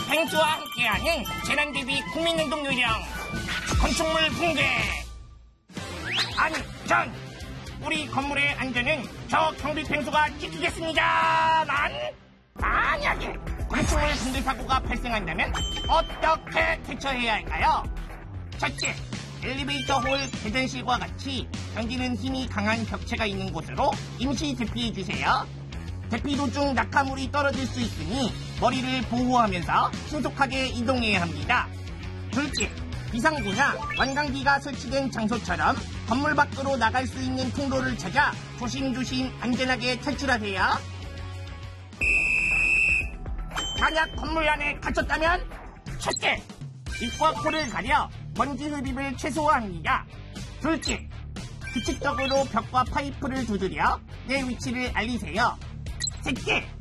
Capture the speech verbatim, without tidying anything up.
펭수와 함께하는 재난대비 국민운동 요령 건축물 붕괴. 안전! 우리 건물의 안전은 저 경비 펭수가 지키겠습니다만, 만약에 건축물 붕괴 사고가 발생한다면 어떻게 대처해야 할까요? 첫째, 엘리베이터 홀 계단실과 같이 당기는 힘이 강한 벽체가 있는 곳으로 임시 대피해주세요. 대피 도중 낙하물이 떨어질 수 있으니 머리를 보호하면서 신속하게 이동해야 합니다. 둘째, 비상구나 완강기가 설치된 장소처럼 건물 밖으로 나갈 수 있는 통로를 찾아 조심조심 안전하게 탈출하세요. 만약 건물 안에 갇혔다면 첫째, 입과 코를 가려 먼지 흡입을 최소화합니다. 둘째, 규칙적으로 벽과 파이프를 두드려 내 위치를 알리세요. 셋째,